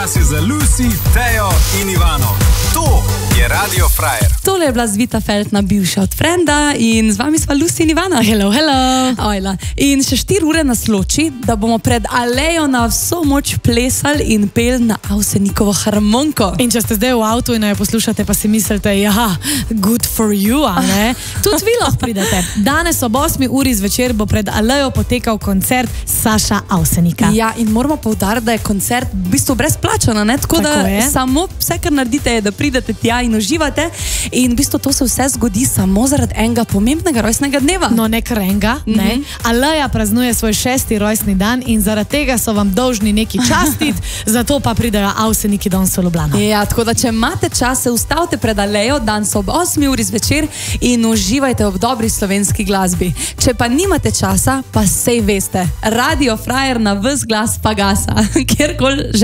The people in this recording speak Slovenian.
Čas je za Lucy, Tejo in Ivano. To je Radio Frajer. Tole je bila Zvita Feltna, bivša od Frenda, in z vami sva Lucy in Ivana. Hello, hello. Ojla. In še 4 ure nas loči, da bomo pred Alejo na vso moč plesali in pel na Avsenikovo harmoniko. In če ste zdaj v avtu in jo poslušate, pa si mislite, ja, good for you, a ne? Tudi vi lahko pridete. Danes ob 8 uri zvečer bo pred Alejo potekal koncert Saša Avsenika. Ja, in moramo poudariti, da je koncert v bistvu brezplačen, ne? Tako da samo vse, kar naredite, je, da pridete tja in uživate. In v bistvu to se vse zgodi samo zaradi enega pomembnega rojstnega dneva. No, ne krenga, ne. Aleja praznuje svoj 6. rojstni dan in zaradi tega so vam dolžni neki častiti, zato pa pridejo Avseniki danes v Ljubljano. Ja, tako da če imate čas, se ustavite pred Alejo danes ob 8 uri zvečer in uživajte ob dobri slovenski glasbi. Če pa nimate časa, pa sej veste, Radio Frajer na ves glas pa gasa, kjerkoli že